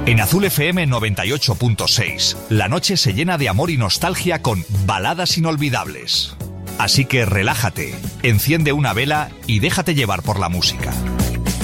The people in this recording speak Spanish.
En Azul FM 98.6, la noche se llena de amor y nostalgia con baladas inolvidables. Así que relájate, enciende una vela y déjate llevar por la música.